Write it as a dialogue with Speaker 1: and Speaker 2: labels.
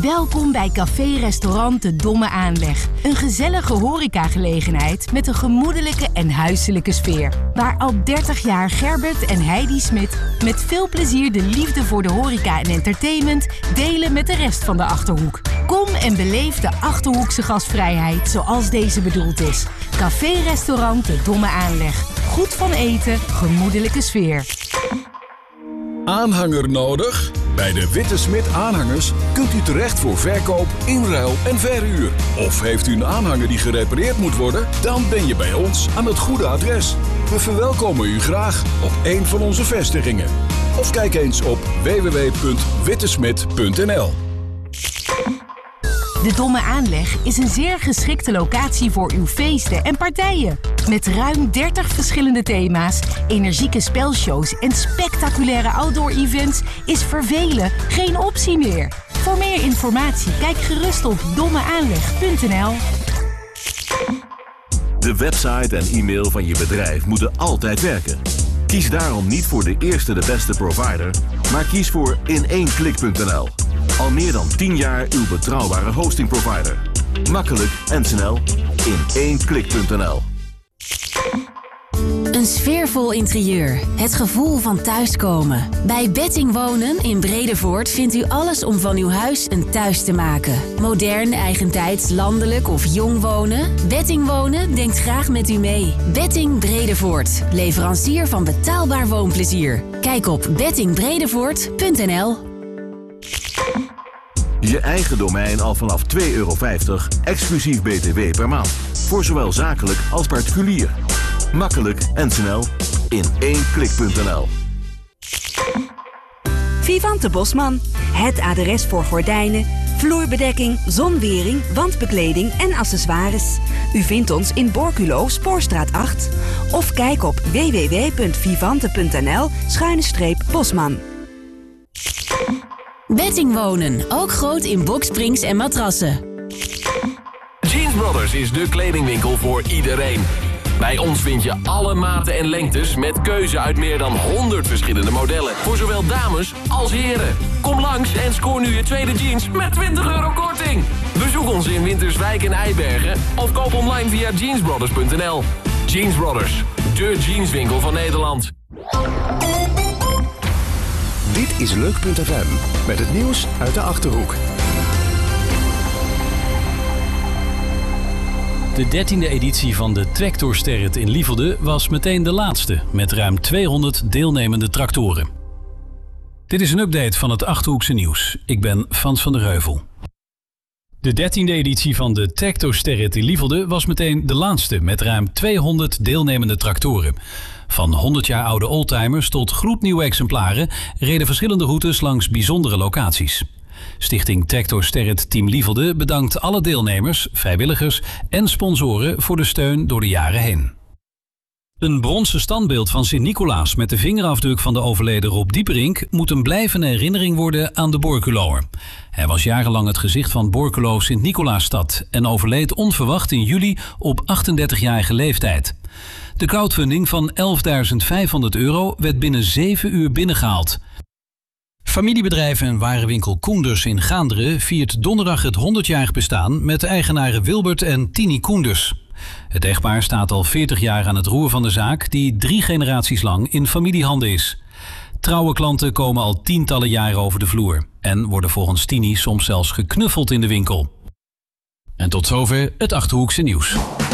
Speaker 1: Welkom bij café-restaurant De Domme Aanleg. Een gezellige horecagelegenheid met een gemoedelijke en huiselijke sfeer. Waar al 30 jaar Gerbert en Heidi Smit met veel plezier de liefde voor de horeca en entertainment delen met de rest van de Achterhoek. Kom en beleef de Achterhoekse gastvrijheid zoals deze bedoeld is. Café-restaurant De Domme Aanleg. Goed van eten, gemoedelijke sfeer.
Speaker 2: Aanhanger nodig? Bij de Witte Smit Aanhangers kunt u terecht voor verkoop, inruil en verhuur. Of heeft u een aanhanger die gerepareerd moet worden? Dan ben je bij ons aan het goede adres. We verwelkomen u graag op een van onze vestigingen. Of kijk eens op www.wittesmit.nl.
Speaker 1: De Domme Aanleg is een zeer geschikte locatie voor uw feesten en partijen. Met ruim 30 verschillende thema's, energieke spelshows en spectaculaire outdoor-events is vervelen geen optie meer. Voor meer informatie kijk gerust op dommeaanleg.nl.
Speaker 3: De website en e-mail van je bedrijf moeten altijd werken. Kies daarom niet voor de eerste de beste provider, maar kies voor in1klik.nl. Al meer dan 10 jaar uw betrouwbare hostingprovider. Makkelijk en snel. In1klik.nl.
Speaker 4: Een sfeervol interieur. Het gevoel van thuiskomen. Bij Betting Wonen in Bredevoort vindt u alles om van uw huis een thuis te maken. Modern, eigentijds, landelijk of jong wonen? Betting Wonen denkt graag met u mee. Betting Bredevoort. Leverancier van betaalbaar woonplezier. Kijk op bettingbredevoort.nl.
Speaker 3: Je eigen domein al vanaf €2,50 exclusief BTW per maand. Voor zowel zakelijk als particulier. Makkelijk en snel. In1klik.nl.
Speaker 5: Vivante Bosman. Het adres voor gordijnen, vloerbedekking, zonwering, wandbekleding en accessoires. U vindt ons in Borculo, Spoorstraat 8. Of kijk op www.vivante.nl/Bosman.
Speaker 4: Betting Wonen, ook groot in boksprings en matrassen.
Speaker 6: Jeans Brothers is de kledingwinkel voor iedereen. Bij ons vind je alle maten en lengtes met keuze uit meer dan 100 verschillende modellen. Voor zowel dames als heren. Kom langs en scoor nu je tweede jeans met €20 korting. Bezoek ons in Winterswijk en Eibergen of koop online via jeansbrothers.nl. Jeans Brothers, de jeanswinkel van Nederland.
Speaker 7: Dit is Leuk.fm met het nieuws uit de Achterhoek.
Speaker 8: De 13e editie van de Tractorsterret in Lievelde was meteen de laatste, met ruim 200 deelnemende tractoren. Dit is een update van het Achterhoekse nieuws. Ik ben Frans van der Heuvel. De 13e editie van de Tractorsterret in Lievelde was meteen de laatste, met ruim 200 deelnemende tractoren. Van 100 jaar oude oldtimers tot gloednieuwe exemplaren reden verschillende routes langs bijzondere locaties. Stichting Tractorsterret Team Lievelde bedankt alle deelnemers, vrijwilligers en sponsoren voor de steun door de jaren heen. Een bronzen standbeeld van Sint-Nicolaas met de vingerafdruk van de overleden Rob Dieperink moet een blijvende herinnering worden aan de Borculoer. Hij was jarenlang het gezicht van Borculo Sint-Nicolaasstad en overleed onverwacht in juli op 38-jarige leeftijd. De crowdfunding van €11.500 werd binnen 7 uur binnengehaald. Familiebedrijf en warenwinkel Koenders in Gaanderen viert donderdag het 100-jarig bestaan met de eigenaren Wilbert en Tini Koenders. Het echtpaar staat al 40 jaar aan het roer van de zaak die 3 generaties lang in familiehanden is. Trouwe klanten komen al tientallen jaren over de vloer en worden volgens Tini soms zelfs geknuffeld in de winkel. En tot zover het Achterhoekse nieuws.